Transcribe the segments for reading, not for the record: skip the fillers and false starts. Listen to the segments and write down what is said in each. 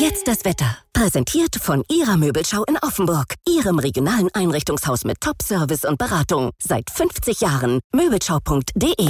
jetzt das Wetter. Präsentiert von Ihrer Möbelschau in Offenburg. Ihrem regionalen Einrichtungshaus mit Top-Service und Beratung. Seit 50 Jahren. Möbelschau.de.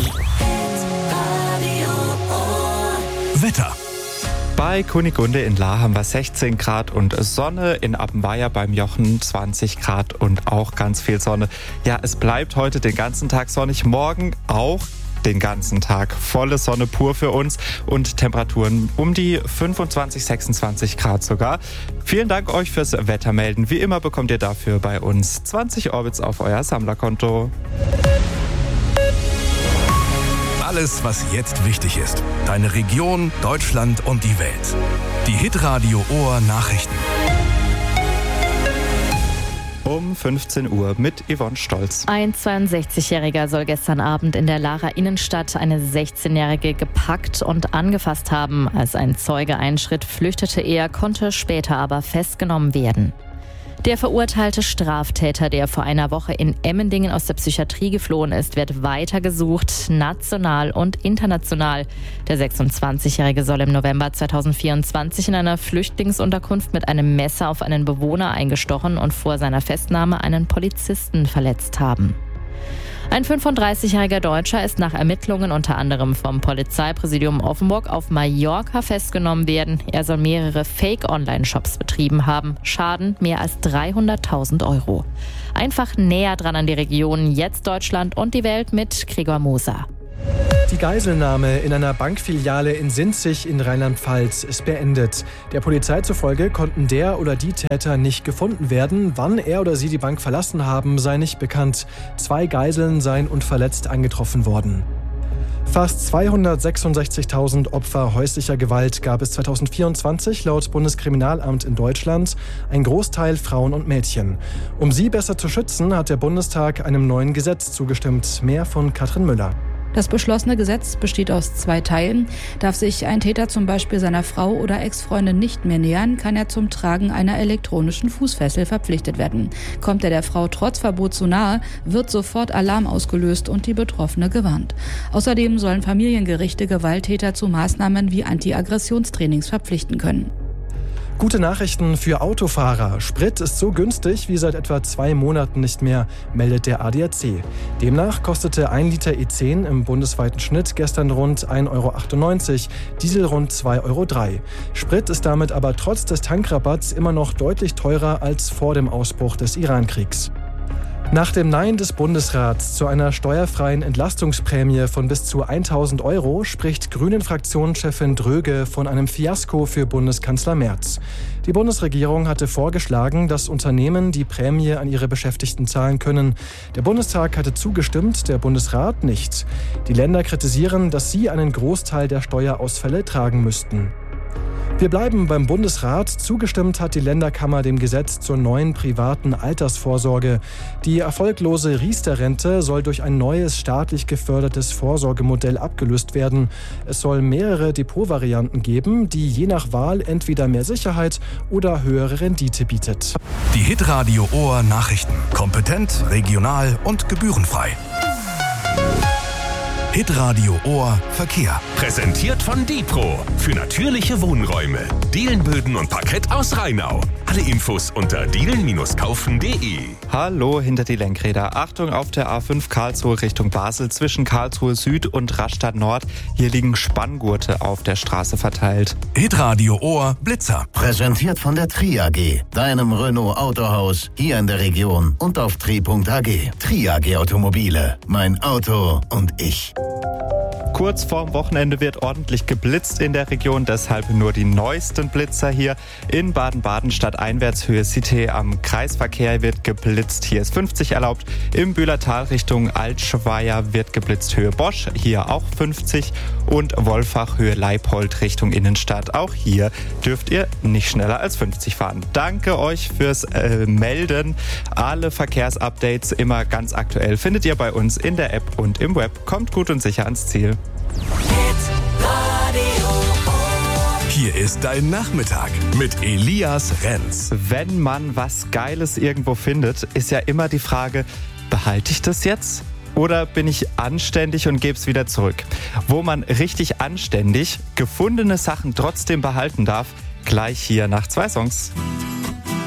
Wetter. Bei Kunigunde in Lahr haben wir 16 Grad und Sonne, in Appenweier beim Jochen 20 Grad und auch ganz viel Sonne. Ja, es bleibt heute den ganzen Tag sonnig, morgen auch den ganzen Tag. Volle Sonne pur für uns und Temperaturen um die 25, 26 Grad sogar. Vielen Dank euch fürs Wettermelden. Wie immer bekommt ihr dafür bei uns 20 Orbits auf euer Sammlerkonto. Alles, was jetzt wichtig ist. Deine Region, Deutschland und die Welt. Die Hitradio Ohr Nachrichten. Um 15 Uhr mit Yvonne Stolz. Ein 62-Jähriger soll gestern Abend in der Lahrer Innenstadt eine 16-Jährige gepackt und angefasst haben. Als ein Zeuge einschritt, flüchtete er, konnte später aber festgenommen werden. Der verurteilte Straftäter, der vor einer Woche in Emmendingen aus der Psychiatrie geflohen ist, wird weiter gesucht, national und international. Der 26-Jährige soll im November 2024 in einer Flüchtlingsunterkunft mit einem Messer auf einen Bewohner eingestochen und vor seiner Festnahme einen Polizisten verletzt haben. Ein 35-jähriger Deutscher ist nach Ermittlungen unter anderem vom Polizeipräsidium Offenburg auf Mallorca festgenommen werden. Er soll mehrere Fake-Online-Shops betrieben haben. Schaden mehr als 300.000 Euro. Einfach näher dran an die Region, jetzt Deutschland und die Welt mit Gregor Moser. Die Geiselnahme in einer Bankfiliale in Sinzig in Rheinland-Pfalz ist beendet. Der Polizei zufolge konnten der oder die Täter nicht gefunden werden. Wann er oder sie die Bank verlassen haben, sei nicht bekannt. 2 Geiseln seien unverletzt angetroffen worden. Fast 266.000 Opfer häuslicher Gewalt gab es 2024 laut Bundeskriminalamt in Deutschland, ein Großteil Frauen und Mädchen. Um sie besser zu schützen, hat der Bundestag einem neuen Gesetz zugestimmt. Mehr von Katrin Müller. Das beschlossene Gesetz besteht aus 2 Teilen. Darf sich ein Täter zum Beispiel seiner Frau oder Ex-Freundin nicht mehr nähern, kann er zum Tragen einer elektronischen Fußfessel verpflichtet werden. Kommt er der Frau trotz Verbot zu nahe, wird sofort Alarm ausgelöst und die Betroffene gewarnt. Außerdem sollen Familiengerichte Gewalttäter zu Maßnahmen wie Anti-Aggressionstrainings verpflichten können. Gute Nachrichten für Autofahrer. Sprit ist so günstig wie seit etwa 2 Monaten nicht mehr, meldet der ADAC. Demnach kostete 1 Liter E10 im bundesweiten Schnitt gestern rund 1,98 Euro, Diesel rund 2,03 Euro. Sprit ist damit aber trotz des Tankrabatts immer noch deutlich teurer als vor dem Ausbruch des Iran-Kriegs. Nach dem Nein des Bundesrats zu einer steuerfreien Entlastungsprämie von bis zu 1.000 Euro spricht Grünen-Fraktionschefin Dröge von einem Fiasko für Bundeskanzler Merz. Die Bundesregierung hatte vorgeschlagen, dass Unternehmen die Prämie an ihre Beschäftigten zahlen können. Der Bundestag hatte zugestimmt, der Bundesrat nicht. Die Länder kritisieren, dass sie einen Großteil der Steuerausfälle tragen müssten. Wir bleiben beim Bundesrat. Zugestimmt hat die Länderkammer dem Gesetz zur neuen privaten Altersvorsorge. Die erfolglose Riester-Rente soll durch ein neues staatlich gefördertes Vorsorgemodell abgelöst werden. Es soll mehrere Depotvarianten geben, die je nach Wahl entweder mehr Sicherheit oder höhere Rendite bietet. Die Hitradio Ohr Nachrichten. Kompetent, regional und gebührenfrei. Hitradio Ohr Verkehr. Präsentiert von Dipro für natürliche Wohnräume. Dielenböden und Parkett aus Rheinau. Alle Infos unter dielen-kaufen.de. Hallo hinter die Lenkräder. Achtung auf der A5 Karlsruhe Richtung Basel zwischen Karlsruhe Süd und Rastatt Nord. Hier liegen Spanngurte auf der Straße verteilt. Hitradio Ohr Blitzer. Präsentiert von der Tri AG, deinem Renault Autohaus hier in der Region und auf tri.ag. Tri AG Automobile. Mein Auto und ich. Kurz vorm Wochenende wird ordentlich geblitzt in der Region, deshalb nur die neuesten Blitzer hier. In Baden-Baden stadteinwärts Höhe Cité am Kreisverkehr wird geblitzt, hier ist 50 erlaubt. Im Bühlertal Richtung Altschweier wird geblitzt, Höhe Bosch, hier auch 50. Und Wolfach Höhe Leipold Richtung Innenstadt, auch hier dürft ihr nicht schneller als 50 fahren. Danke euch fürs Melden. Alle Verkehrsupdates immer ganz aktuell findet ihr bei uns in der App und im Web. Kommt gut und sicher ans Ziel. Hier ist dein Nachmittag mit Elias Renz. Wenn man was Geiles irgendwo findet, ist ja immer die Frage, behalte ich das jetzt? Oder bin ich anständig und gebe es wieder zurück? Wo man richtig anständig gefundene Sachen trotzdem behalten darf, gleich hier nach 2 Songs.